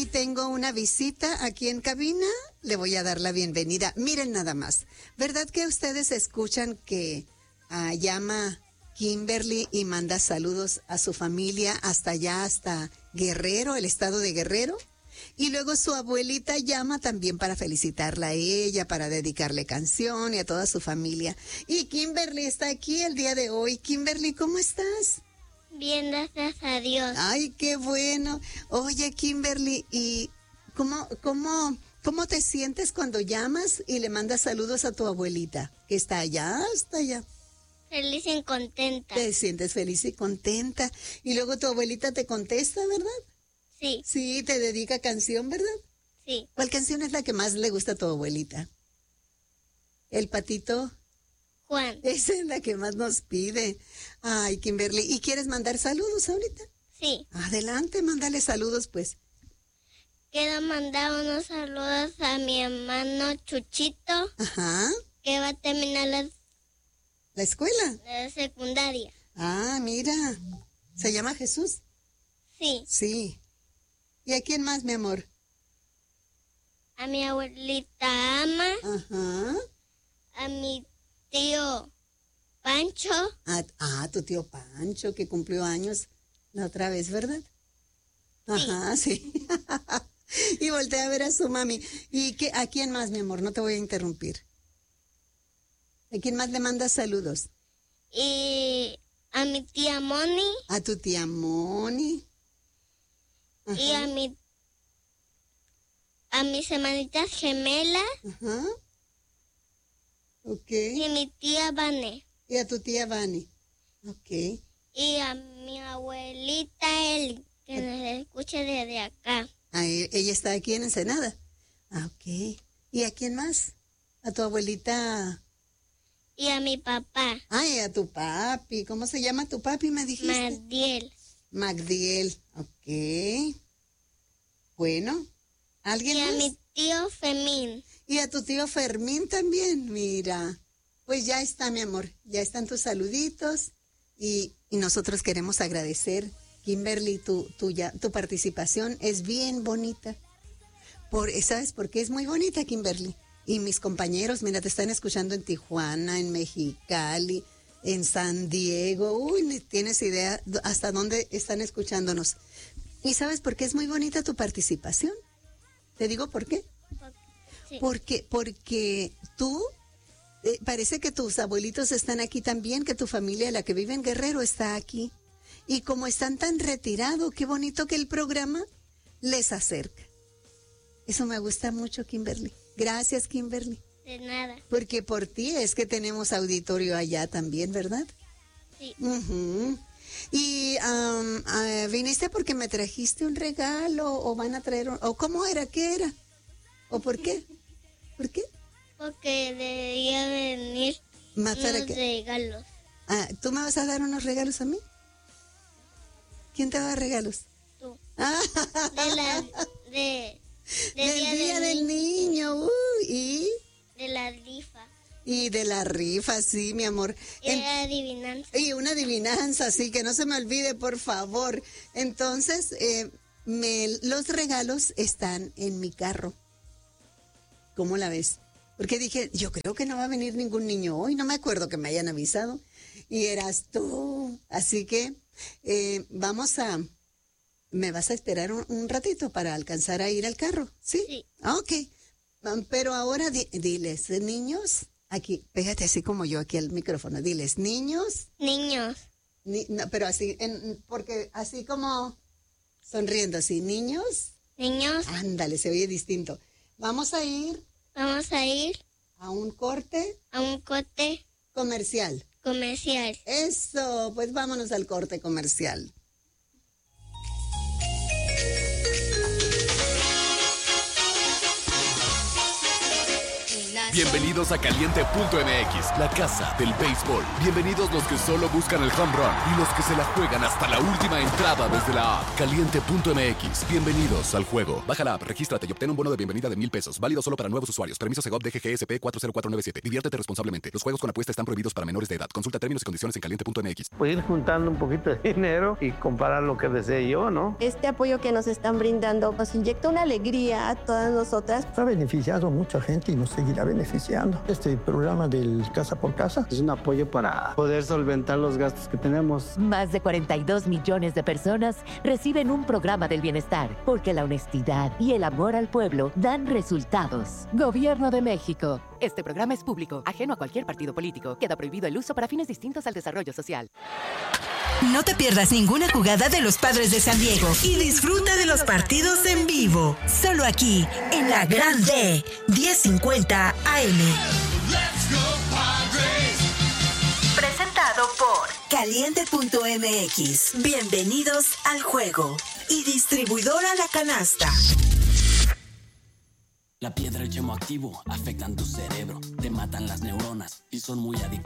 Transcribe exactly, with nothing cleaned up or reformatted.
tengo una visita aquí en cabina. Le voy a dar la bienvenida. Miren nada más. ¿Verdad que ustedes escuchan que uh, llama Kimberly y manda saludos a su familia hasta allá, hasta Guerrero, el estado de Guerrero? Y luego su abuelita llama también para felicitarla a ella, para dedicarle canción y a toda su familia. Y Kimberly está aquí el día de hoy. Kimberly, ¿cómo estás? Bien, gracias a Dios. Ay, qué bueno. Oye, Kimberly, ¿y cómo, cómo, cómo te sientes cuando llamas y le mandas saludos a tu abuelita, que está allá, está allá? Feliz y contenta. Te sientes feliz y contenta. Y luego tu abuelita te contesta, ¿verdad? Sí. Sí, te dedica canción, ¿verdad? Sí. ¿Cuál canción es la que más le gusta a tu abuelita? ¿El patito? Juan. Esa es la que más nos pide. Ay, Kimberly, ¿y quieres mandar saludos ahorita? Sí. Adelante, mándale saludos, pues. Quiero mandar unos saludos a mi hermano Chuchito. Ajá. Que va a terminar la, ¿La escuela? la secundaria. Ah, mira. ¿Se llama Jesús? Sí. Sí. ¿Y a quién más, mi amor? A mi abuelita Ama. Ajá. A mi tío Pancho. Ah, ah, tu tío Pancho, que cumplió años la otra vez, ¿verdad? Ajá, sí. sí. Y voltea a ver a su mami. ¿Y qué, a quién más, mi amor? No te voy a interrumpir. ¿A quién más le mandas saludos? Y a mi tía Moni. A tu tía Moni. Ajá. Y a mi a mis hermanitas gemelas. Ajá. Ok. Y a mi tía Vane. Y a tu tía Vane. Ok. Y a mi abuelita Eli, que nos escucha desde acá. Ah, ella está aquí en Ensenada. Ah, ok. ¿Y a quién más? A tu abuelita. Y a mi papá. Ay, a tu papi. ¿Cómo se llama tu papi, me dijiste? Magdiel. Magdiel. Ok. Bueno. ¿Alguien Y a más? mi tío Fermín. Y a tu tío Fermín también, mira. Pues ya está, mi amor. Ya están tus saluditos. Y, y nosotros queremos agradecer, Kimberly, tu, tu, ya, tu participación es bien bonita. Por, ¿Sabes por qué es muy bonita, Kimberly? Y mis compañeros, mira, te están escuchando en Tijuana, en Mexicali, en San Diego. Uy, ni tienes idea hasta dónde están escuchándonos. ¿Y sabes por qué es muy bonita tu participación? Te digo por qué. Sí. Porque, porque tú, eh, parece que tus abuelitos están aquí también, que tu familia, la que vive en Guerrero, está aquí. Y como están tan retirados, qué bonito que el programa les acerca. Eso me gusta mucho, Kimberly. Gracias, Kimberly. De nada. Porque por ti es que tenemos auditorio allá también, ¿verdad? Sí. Uh-huh. Y um, uh, viniste porque me trajiste un regalo o van a traer un, o cómo era, qué era, o por qué, ¿por qué? Porque debería venir Más unos para que, regalos. ah, ¿tú me vas a dar unos regalos a mí? ¿Quién te va a dar regalos? Tú. Ah, De la de, de del día, día del niño, uh, y De la rifa. y de la rifa, sí, mi amor. Y de En- la adivinanza. Y una adivinanza, sí, que no se me olvide, por favor. Entonces, eh, me, los regalos están en mi carro. ¿Cómo la ves? Porque dije, yo creo que no va a venir ningún niño hoy, no me acuerdo que me hayan avisado. Y eras tú. Así que eh, vamos a... ¿Me vas a esperar un, un ratito para alcanzar a ir al carro? ¿Sí? Sí. Ok. Um, Pero ahora di- diles, niños, aquí, pégate así como yo aquí al micrófono, diles, niños, Niños. ni- no, pero así, en, porque así como sonriendo, así, niños, Niños, ándale, se oye distinto. Vamos a ir vamos a ir a un corte a un corte comercial. comercial. Eso, pues vámonos al corte comercial. Bienvenidos a Caliente punto M X, la casa del béisbol. Bienvenidos los que solo buscan el home run y los que se la juegan hasta la última entrada desde la app. Caliente punto M X. Bienvenidos al juego. Baja la app, regístrate y obtén un bono de bienvenida de mil pesos. Válido solo para nuevos usuarios. Permiso Segov D G G S P cuatro cero cuatro nueve siete. Diviértete responsablemente. Los juegos con apuesta están prohibidos para menores de edad. Consulta términos y condiciones en caliente punto M X. Pues ir juntando un poquito de dinero y comprar lo que desee yo, ¿no? Este apoyo que nos están brindando nos inyecta una alegría a todas nosotras. Ha beneficiado a mucha gente y nos seguirá beneficiando. Este programa del Casa por Casa es un apoyo para poder solventar los gastos que tenemos. Más de cuarenta y dos millones de personas reciben un programa del bienestar, porque la honestidad y el amor al pueblo dan resultados. Gobierno de México. Este programa es público, ajeno a cualquier partido político. Queda prohibido el uso para fines distintos al desarrollo social. No te pierdas ninguna jugada de los Padres de San Diego y disfruta de los partidos en vivo. Solo aquí, en la Gran D, diez cincuenta A M. Presentado por Caliente punto M X. Bienvenidos al juego. Y distribuidora La Canasta. La piedra y el chemoactivo afectan tu cerebro, te matan las neuronas y son muy adictivos.